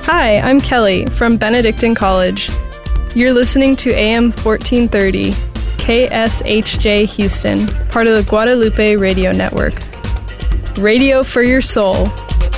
Hi, I'm Kelly from Benedictine College. You're listening to AM 1430, KSHJ Houston, part of the Guadalupe Radio Network. Radio for your soul.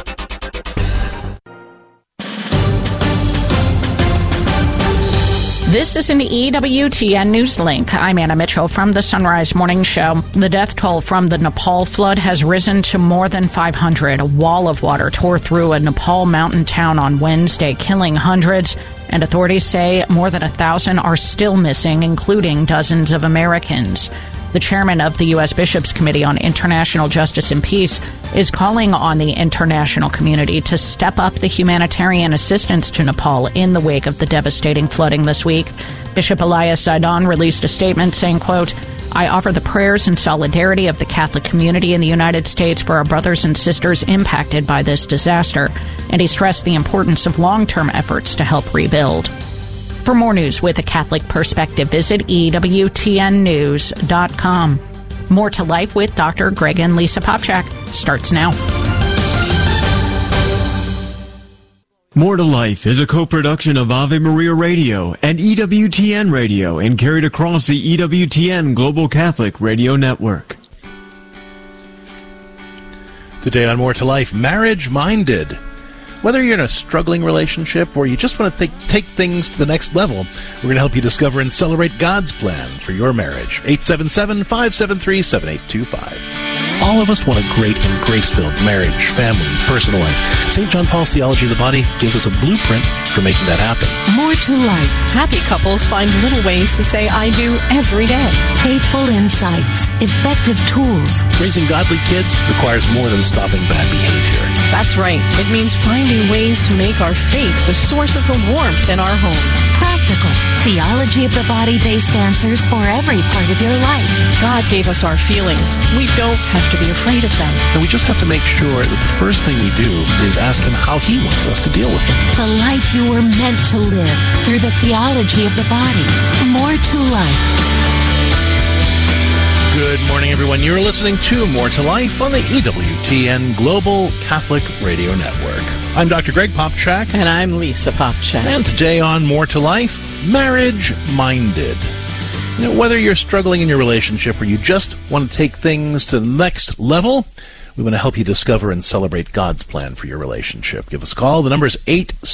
This is an EWTN News Link. I'm Anna Mitchell from the Sunrise Morning Show. The death toll from the Nepal flood has risen to more than 500. A wall of water tore through a Nepal mountain town on Wednesday, killing hundreds, and authorities say more than 1,000 are still missing, including dozens of Americans. The chairman of the U.S. Bishops' Committee on International Justice and Peace is calling on the international community to step up the humanitarian assistance to Nepal in the wake of the devastating flooding this week. Bishop Elias Zidon released a statement saying, quote, I offer the prayers and solidarity of the Catholic community in the United States for our brothers and sisters impacted by this disaster. And he stressed the importance of long-term efforts to help rebuild. For more news with a Catholic perspective, visit EWTNnews.com. More to Life with Dr. Greg and Lisa Popchak starts now. More to Life is a co-production of Ave Maria Radio and EWTN Radio and carried across the EWTN Global Catholic Radio Network. Today on More to Life, Marriage Minded. Whether you're in a struggling relationship or you just want to take things to the next level, we're going to help you discover and celebrate God's plan for your marriage. 877-573-7825. All of us want a great and grace-filled marriage, family, personal life. St. John Paul's Theology of the Body gives us a blueprint for making that happen. More to life. Happy couples find little ways to say I do every day. Faithful insights. Effective tools. Raising godly kids requires more than stopping bad behavior. That's right. It means finding ways to make our faith the source of the warmth in our homes. Practical. Theology of the Body-based answers for every part of your life. God gave us our feelings. We don't have to be afraid of them. And we just have to make sure that the first thing we do is ask Him how He wants us to deal with them. The life you were meant to live through the theology of the body. More to life. Good morning, everyone. You're listening to More to Life on the EWTN Global Catholic Radio Network. I'm Dr. Greg Popchak. And I'm Lisa Popchak. And today on More to Life, Marriage Minded. You know, whether you're struggling in your relationship or you just want to take things to the next level, we want to help you discover and celebrate God's plan for your relationship. Give us a call. The number is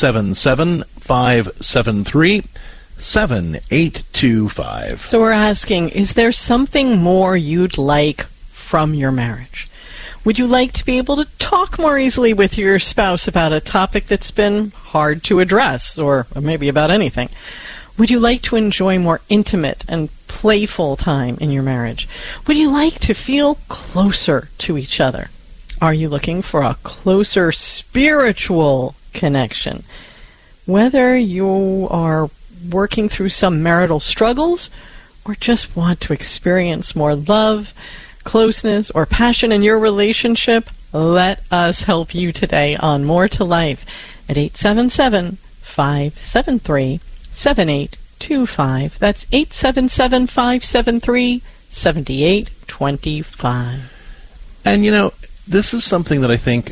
877-573-7825. So we're asking, is there something more you'd like from your marriage? Would you like to be able to talk more easily with your spouse about a topic that's been hard to address, or maybe about anything? Would you like to enjoy more intimate and playful time in your marriage? Would you like to feel closer to each other? Are you looking for a closer spiritual connection? Whether you are working through some marital struggles or just want to experience more love, closeness, or passion in your relationship, let us help you today on More to Life at 877-573-7825. That's 877-573-7825. And, you know, this is something that I think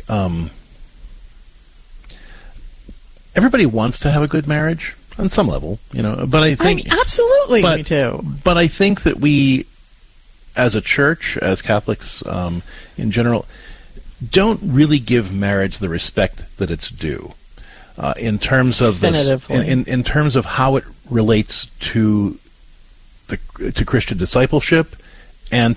everybody wants to have a good marriage on some level, you know, but I think... absolutely, we do. But I think that we, as a church, as Catholics in general, don't really give marriage the respect that it's due. In terms of this, in terms of how it relates to Christian discipleship and